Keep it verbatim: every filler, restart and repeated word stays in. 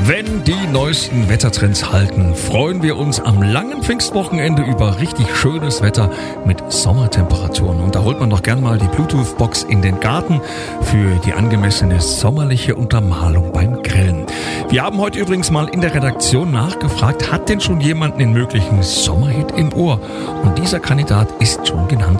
Wenn die neuesten Wettertrends halten, freuen wir uns am langen Pfingstwochenende über richtig schönes Wetter mit Sommertemperaturen. Und da holt man doch gern mal die Bluetooth-Box in den Garten für die angemessene sommerliche Untermalung beim Grillen. Wir haben heute übrigens mal in der Redaktion nachgefragt, hat denn schon jemand einen möglichen Sommerhit im Ohr? Und dieser Kandidat ist schon genannt